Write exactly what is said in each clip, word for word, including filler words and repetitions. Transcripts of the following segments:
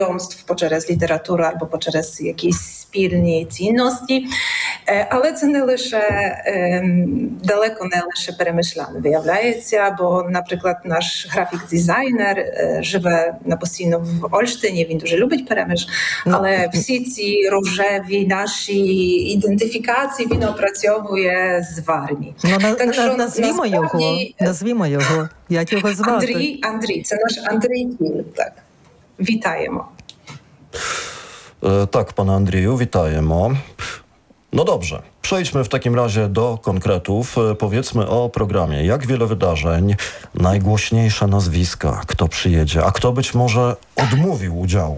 через літературу або через якісь спільні цінності. Але це не лише, далеко не лише перемишляне виявляється, бо, наприклад, наш графік-дизайнер живе на постійно в Ольштині, він дуже любить Перемиш, але всі ці рожеві наші ідентифікації він опрацьовує з Вармі. Ну, на, так що, назвімо насправді, його, назвімо його, як його звати? Андрій, Андрій, це наш Андрій Кіл, так. Вітаємо. Tak, pana Andrzeju, witajemy. No dobrze, przejdźmy w takim razie do konkretów. Powiedzmy o programie. Jak wiele wydarzeń, najgłośniejsze nazwiska, kto przyjedzie, a kto być może odmówił udziału?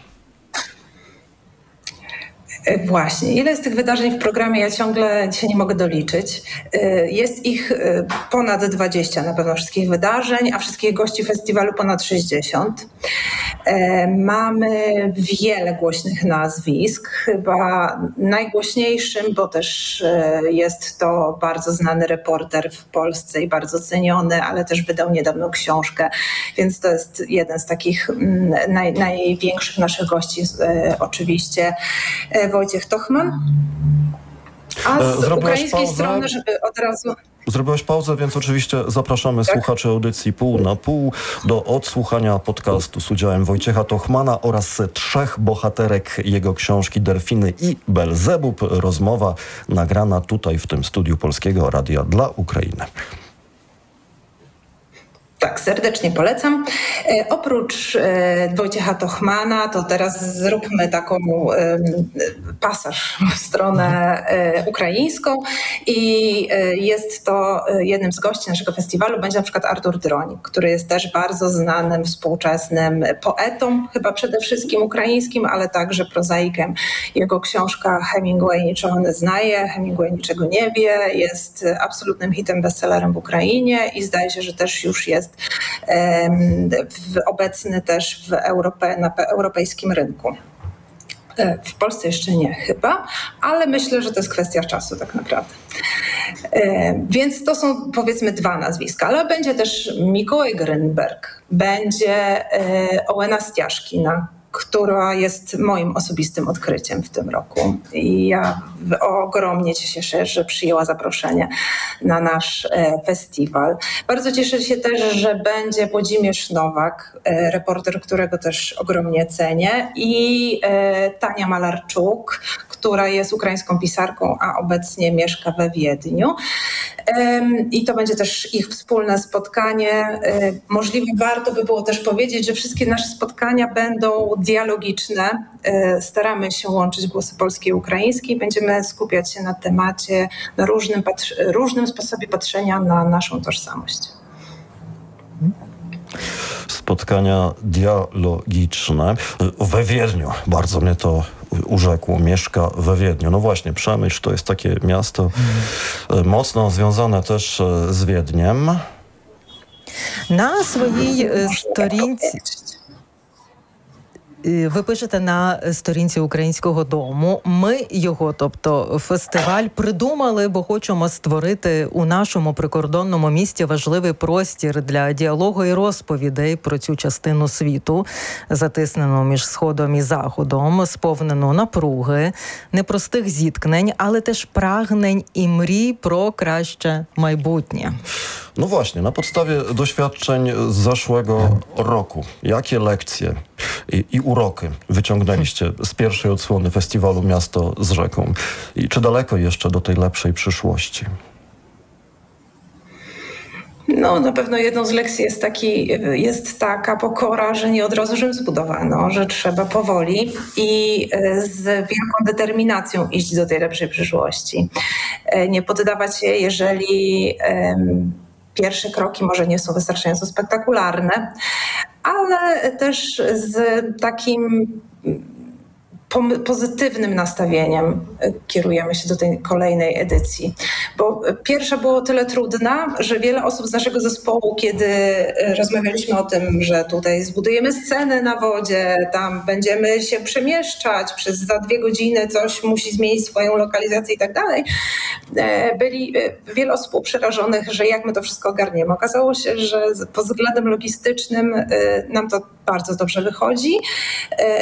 Właśnie. Ile z tych wydarzeń w programie ja ciągle się nie mogę doliczyć. Jest ich ponad dwadzieścia na pewno wszystkich wydarzeń, a wszystkich gości festiwalu ponad sześćdziesiąt. Mamy wiele głośnych nazwisk. Chyba najgłośniejszym, bo też jest to bardzo znany reporter w Polsce i bardzo ceniony, ale też wydał niedawno książkę, więc to jest jeden z takich naj, największych naszych gości oczywiście. Wojciech Tochman. A z Zrobiłaś ukraińskiej pauzę? strony, żeby od razu... Zrobiłaś pauzę, więc oczywiście zapraszamy tak? słuchaczy audycji Pół na Pół do odsłuchania podcastu z udziałem Wojciecha Tochmana oraz trzech bohaterek jego książki Delfiny i Belzebub. Rozmowa nagrana tutaj w tym studiu Polskiego Radia dla Ukrainy. Tak, serdecznie polecam. E, oprócz e, Wojciecha Tochmana, to teraz zróbmy taką e, pasaż w stronę e, ukraińską i e, jest to e, jednym z gości naszego festiwalu będzie na przykład Artur Dronik, który jest też bardzo znanym współczesnym poetą, chyba przede wszystkim ukraińskim, ale także prozaikiem. Jego książka Hemingway niczego nie znaje, Hemingway niczego nie wie, jest absolutnym hitem bestsellerem w Ukrainie i zdaje się, że też już jest W, obecny też w Europie, na europejskim rynku. W Polsce jeszcze nie chyba, ale myślę, że to jest kwestia czasu tak naprawdę. Więc to są powiedzmy dwa nazwiska, ale będzie też Mikołaj Grynberg, będzie Ołena Stiaszkina, która jest moim osobistym odkryciem w tym roku. I ja ogromnie się cieszę, że przyjęła zaproszenie na nasz festiwal. Bardzo cieszę się też, że będzie Włodzimierz Nowak, reporter, którego też ogromnie cenię, i Tania Malarczuk, która jest ukraińską pisarką, a obecnie mieszka we Wiedniu. I to będzie też ich wspólne spotkanie. Możliwe warto by było też powiedzieć, że wszystkie nasze spotkania będą dialogiczne. Staramy się łączyć głosy polskie i ukraińskie i będziemy skupiać się na temacie, na różnym, różnym sposobie patrzenia na naszą tożsamość. Spotkania dialogiczne we Wiedniu. Bardzo mnie to urzekło. Mieszka we Wiedniu. No właśnie, Przemyśl to jest takie miasto hmm. mocno związane też z Wiedniem. Na swojej сторінці ви пишете на сторінці Українського дому. Ми його, тобто фестиваль, придумали, бо хочемо створити у нашому прикордонному місті важливий простір для діалогу і розповідей про цю частину світу, затиснену між Сходом і Заходом, сповнену напруги, непростих зіткнень, але теж прагнень і мрій про краще майбутнє. No właśnie, na podstawie doświadczeń z zeszłego roku, jakie lekcje i, i uroki wyciągnęliście z pierwszej odsłony festiwalu Miasto z rzeką? I czy daleko jeszcze do tej lepszej przyszłości? No, na pewno jedną z lekcji jest, taki, jest taka pokora, że nie od razu Rzym zbudowano, że trzeba powoli i z wielką determinacją iść do tej lepszej przyszłości. Nie poddawać się, jeżeli um, pierwsze kroki może nie są wystarczająco spektakularne, ale też z takim pozytywnym nastawieniem kierujemy się do tej kolejnej edycji. Bo pierwsza była o tyle trudna, że wiele osób z naszego zespołu, kiedy rozmawialiśmy o tym, że tutaj zbudujemy scenę na wodzie, tam będziemy się przemieszczać, przez za dwie godziny coś musi zmienić swoją lokalizację i tak dalej, byli wiele osób było przerażonych, że jak my to wszystko ogarniemy. Okazało się, że pod względem logistycznym nam to bardzo dobrze wychodzi.